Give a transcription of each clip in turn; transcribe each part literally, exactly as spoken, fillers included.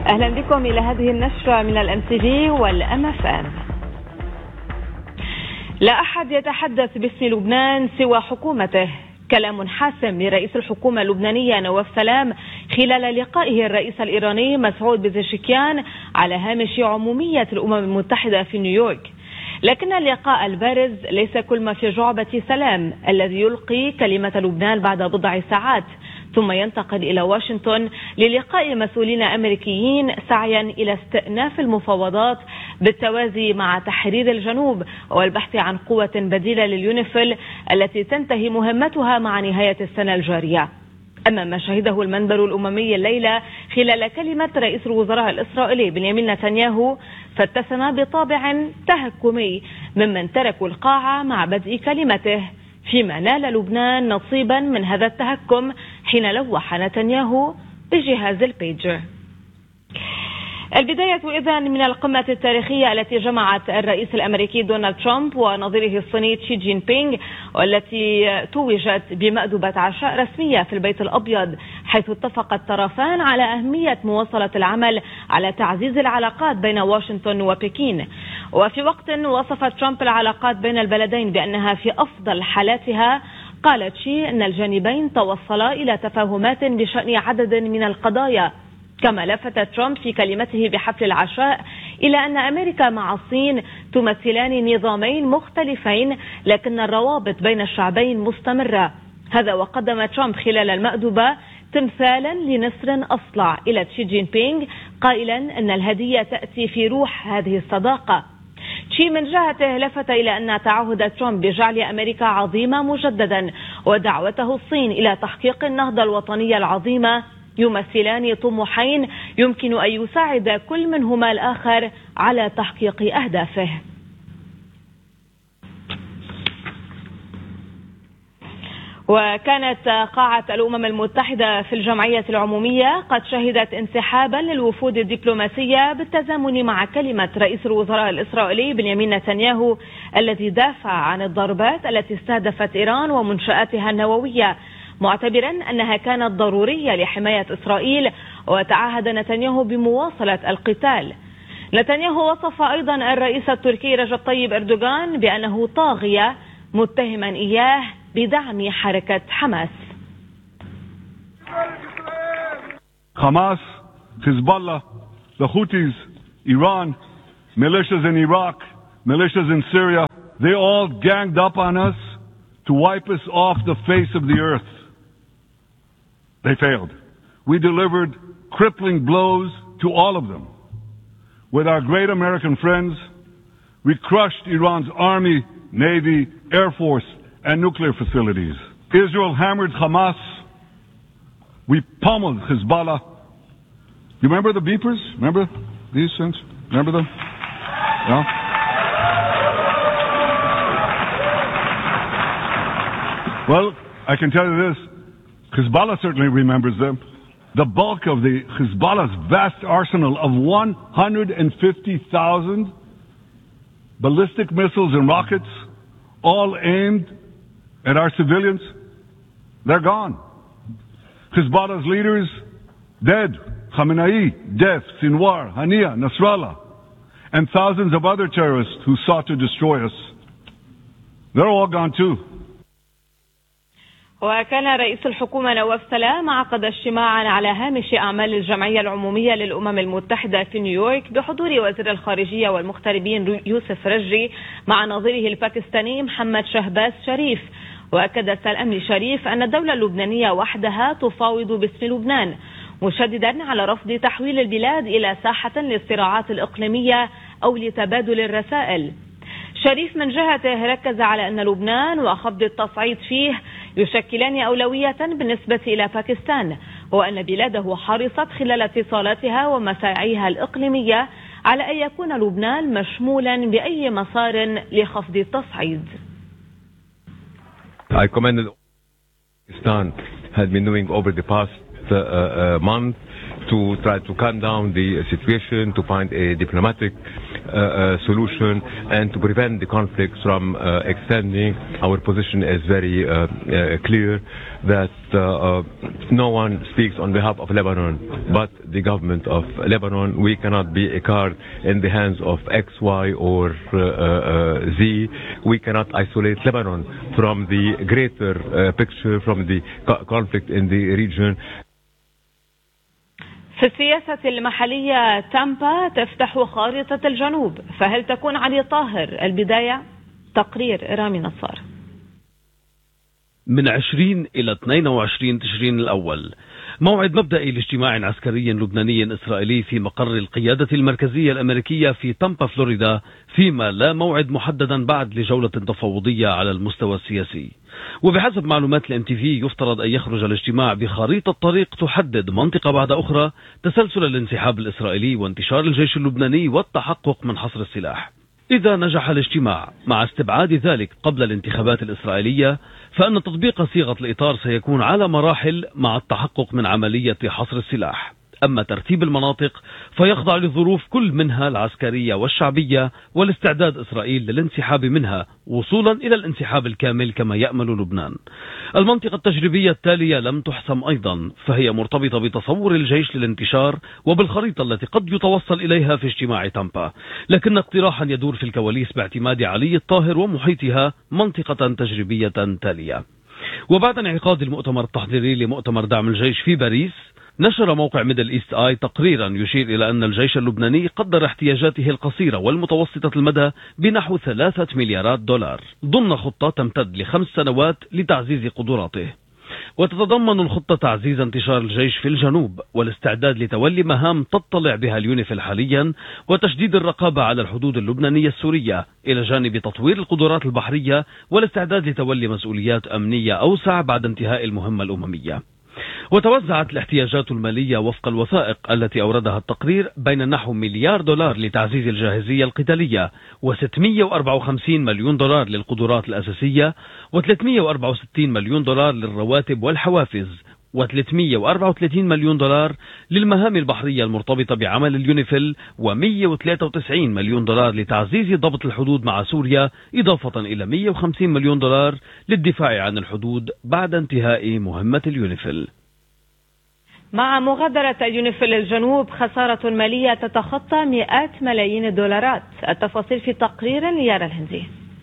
أهلا بكم إلى هذه النشرة من الام تي في والام اف ام. لا أحد يتحدث باسم لبنان سوى حكومته، كلام حاسم لرئيس الحكومة اللبنانية نواف سلام خلال لقائه الرئيس الإيراني مسعود بزشكيان على هامش عمومية الأمم المتحدة في نيويورك. لكن اللقاء البارز ليس كل ما في جعبة سلام الذي يلقي كلمة لبنان بعد بضع ساعات ثم ينتقل إلى واشنطن للقاء مسؤولين أمريكيين سعيا إلى استئناف المفاوضات بالتوازي مع تحرير الجنوب والبحث عن قوة بديلة لليونيفيل التي تنتهي مهمتها مع نهاية السنة الجارية. أما ما شهده المنبر الأممي الليلة خلال كلمة رئيس الوزراء الإسرائيلي بنيامين نتنياهو فاتسم بطابع تهكمي ممن تركوا القاعة مع بدء كلمته، فيما نال لبنان نصيبا من هذا التهكم حين لوح نتنياهو بجهاز البيجر. البداية إذن من القمة التاريخية التي جمعت الرئيس الأمريكي دونالد ترامب ونظيره الصيني شي جين بينغ، والتي توجت بمأدبة عشاء رسمية في البيت الأبيض، حيث اتفق الطرفان على أهمية مواصلة العمل على تعزيز العلاقات بين واشنطن وبكين. وفي وقت وصف ترامب العلاقات بين البلدين بأنها في أفضل حالاتها، قالت شي أن الجانبين توصلا إلى تفاهمات بشأن عدد من القضايا. كما لفت ترامب في كلمته بحفل العشاء إلى أن أمريكا مع الصين تمثلان نظامين مختلفين، لكن الروابط بين الشعبين مستمرة. هذا وقدم ترامب خلال المأدبة تمثالا لنسر أصلع إلى شي جين بينغ، قائلا أن الهدية تأتي في روح هذه الصداقة. شي من جهته لفت إلى أن تعهد ترامب بجعل أمريكا عظيمة مجددا ودعوته الصين إلى تحقيق النهضة الوطنية العظيمة يمثلان طموحين يمكن أن يساعد كل منهما الآخر على تحقيق أهدافه. وكانت قاعة الأمم المتحدة في الجمعية العمومية قد شهدت انسحابا للوفود الدبلوماسية بالتزامن مع كلمة رئيس الوزراء الإسرائيلي بنيامين نتنياهو الذي دافع عن الضربات التي استهدفت إيران ومنشآتها النووية، معتبرا أنها كانت ضرورية لحماية إسرائيل، وتعهد نتنياهو بمواصلة القتال. نتنياهو وصف أيضا الرئيس التركي رجب طيب أردوغان بأنه طاغية، متهما إياه بدعم حركة حماس. Hamas, Hezbollah, the Houthis, Iran, militias in Iraq, militias in Syria, they all ganged up on us to wipe us off the face of the earth. They failed. We delivered crippling blows to all of them. With our great American friends, we crushed Iran's army, navy, air force, and nuclear facilities. Israel hammered Hamas. We pummeled Hezbollah. You remember the beepers? Remember these things? Remember them? Yeah? Well, I can tell you this. Hezbollah certainly remembers them. The bulk of the Hezbollah's vast arsenal of one hundred fifty thousand ballistic missiles and rockets, all aimed at our civilians, they're gone. Hezbollah's leaders, dead. Khamenei, death. Sinwar, Hania, Nasrallah, and thousands of other terrorists who sought to destroy us. They're all gone too. وكان رئيس الحكومة نواف سلام عقد اجتماعا على هامش أعمال الجمعية العمومية للأمم المتحدة في نيويورك بحضور وزير الخارجية والمغتربين يوسف رجي مع نظيره الباكستاني محمد شهباز شريف. وأكد سلام لشريف أن الدولة اللبنانية وحدها تفاوض باسم لبنان، مشددا على رفض تحويل البلاد إلى ساحة للصراعات الإقليمية أو لتبادل الرسائل. شريف من جهته ركز على أن لبنان وخفض التصعيد فيه يشكلان أولوية بالنسبة إلى باكستان، وأن بلاده حرصت خلال اتصالاتها ومساعيها الإقليمية على أن يكون لبنان مشمولا بأي مسار لخفض التصعيد. I commend Pakistan has been doing over the past uh, uh, month to try to calm down the situation, to find a diplomatic uh, uh, solution, and to prevent the conflict from uh, extending. Our position is very uh, uh, clear that uh, uh, no one speaks on behalf of Lebanon but the government of Lebanon. We cannot be a card in the hands of X, Y, or uh, uh, Z. We cannot isolate Lebanon from the greater uh, picture, from the co- conflict in the region. في السياسة المحلية تامبا تفتح خارطة الجنوب، فهل تكون علي طاهر البداية؟ تقرير رامي نصار. من عشرين إلى اثنين وعشرين تشرين الأول موعد مبدئي لاجتماع عسكري لبناني إسرائيلي في مقر القيادة المركزية الأمريكية في تامبا فلوريدا، فيما لا موعد محددا بعد لجولة تفاوضية على المستوى السياسي. وبحسب معلومات الام تي في يفترض أن يخرج الاجتماع بخريطة طريق تحدد منطقة بعد أخرى تسلسل الانسحاب الإسرائيلي وانتشار الجيش اللبناني والتحقق من حصر السلاح. إذا نجح الاجتماع مع استبعاد ذلك قبل الانتخابات الإسرائيلية، فإن تطبيق صيغة الإطار سيكون على مراحل مع التحقق من عملية حصر السلاح. أما ترتيب المناطق فيخضع لظروف كل منها العسكرية والشعبية والاستعداد إسرائيل للانسحاب منها وصولا إلى الانسحاب الكامل كما يأمل لبنان. المنطقة التجريبية التالية لم تحسم أيضا، فهي مرتبطة بتصور الجيش للانتشار وبالخريطة التي قد يتوصل إليها في اجتماع تامبا، لكن اقتراحا يدور في الكواليس باعتماد علي الطاهر ومحيطها منطقة تجريبية تالية. وبعد انعقاد المؤتمر التحضيري لمؤتمر دعم الجيش في باريس، نشر موقع ميدل إيست آي تقريرا يشير إلى أن الجيش اللبناني قدر احتياجاته القصيرة والمتوسطة المدى بنحو ثلاثة مليارات دولار ضمن خطة تمتد لخمس سنوات لتعزيز قدراته. وتتضمن الخطة تعزيز انتشار الجيش في الجنوب والاستعداد لتولي مهام تطلع بها اليونيفيل حاليا، وتشديد الرقابة على الحدود اللبنانية السورية، إلى جانب تطوير القدرات البحرية والاستعداد لتولي مسؤوليات أمنية أوسع بعد انتهاء المهمة الأممية. وتوزعت الاحتياجات المالية وفق الوثائق التي أوردها التقرير بين نحو مليار دولار لتعزيز الجاهزية القتالية، وستمئة وأربعة وخمسين مليون دولار للقدرات الأساسية، وثلاثمئة وأربعة وستين مليون دولار للرواتب والحوافز، وثلاثمئة وأربعة وثلاثين مليون دولار للمهام البحرية المرتبطة بعمل اليونيفيل، ومئة وثلاثة وتسعين مليون دولار لتعزيز ضبط الحدود مع سوريا، إضافة إلى مئة وخمسين مليون دولار للدفاع عن الحدود بعد انتهاء مهمة اليونيفيل. مع مغادرة اليونيفيل الجنوب خسارة مالية تتخطى مئات ملايين الدولارات. التفاصيل في تقرير ليارا الهندي.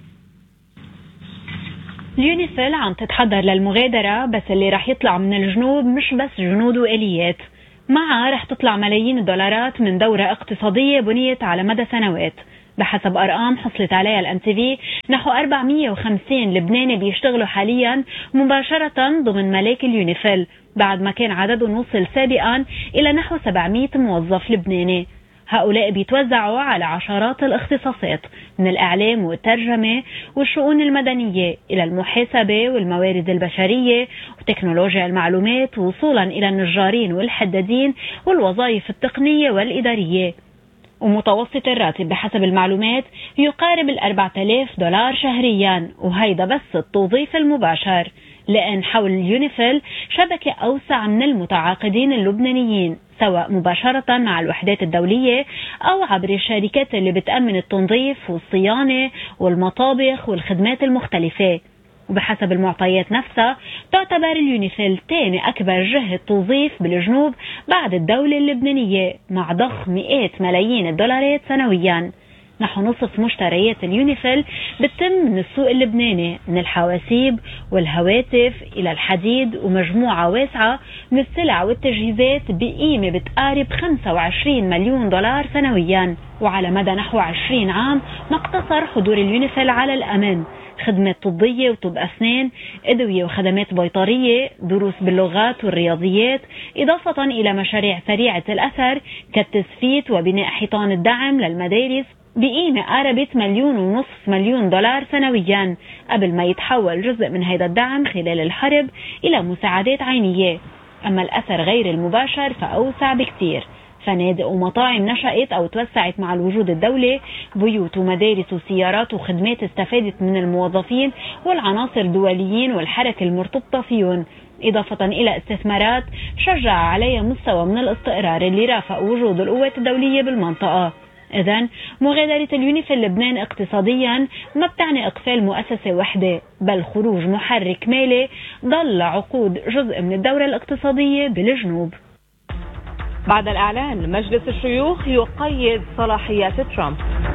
اليونيفيل عم تتحضر للمغادرة، بس اللي رح يطلع من الجنوب مش بس جنود وآليات، معها رح تطلع ملايين الدولارات من دورة اقتصادية بنيت على مدى سنوات. بحسب أرقام حصلت عليها الام تي في، نحو أربعمئة وخمسين لبناني بيشتغلوا حاليا مباشرة ضمن ملاك اليونيفيل، بعد ما كان عددهم وصل سابقا إلى نحو سبعمئة موظف لبناني. هؤلاء بيتوزعوا على عشرات الاختصاصات، من الإعلام والترجمة والشؤون المدنية إلى المحاسبة والموارد البشرية وتكنولوجيا المعلومات، وصولا إلى النجارين والحدادين والوظائف التقنية والإدارية. ومتوسط الراتب بحسب المعلومات يقارب الأربعة آلاف دولار شهريا، وهيدا بس التوظيف المباشر، لأن حول اليونيفيل شبكة أوسع من المتعاقدين اللبنانيين، سواء مباشرة مع الوحدات الدولية أو عبر الشركات اللي بتأمن التنظيف والصيانة والمطابخ والخدمات المختلفة. وبحسب المعطيات نفسها تعتبر اليونيفيل ثاني أكبر جهة توظيف بالجنوب بعد الدولة اللبنانية، مع ضخ مئات ملايين الدولارات سنويا. نحو نصف مشتريات اليونيفيل بتتم من السوق اللبناني، من الحواسيب والهواتف إلى الحديد، ومجموعة واسعة من السلع والتجهيزات بقيمة بتقارب خمسة وعشرين مليون دولار سنويا. وعلى مدى نحو عشرين عام ما اقتصر حضور اليونيفيل على الأمن، خدمات طبية وطب أسنان، أدوية وخدمات بيطرية، دروس باللغات والرياضيات، إضافة إلى مشاريع سريعة الأثر كالتسفيت وبناء حيطان الدعم للمدارس بقيمة قاربت مليون ونصف مليون دولار سنويا، قبل ما يتحول جزء من هذا الدعم خلال الحرب إلى مساعدات عينية. أما الأثر غير المباشر فأوسع بكتير، فنادق ومطاعم نشأت أو توسعت مع الوجود الدولي، بيوت ومدارس وسيارات وخدمات استفادت من الموظفين والعناصر الدوليين والحركة المرتبطة فيهم، إضافة إلى استثمارات شجع عليها مستوى من الاستقرار اللي رافق وجود القوات الدولية بالمنطقة. إذن مغادرة اليونيفيل لبنان اقتصاديا ما بتعني إقفال مؤسسة وحدة، بل خروج محرك مالي ضل عقود جزء من الدورة الاقتصادية بالجنوب. بعد الإعلان، مجلس الشيوخ يقيد صلاحيات ترامب.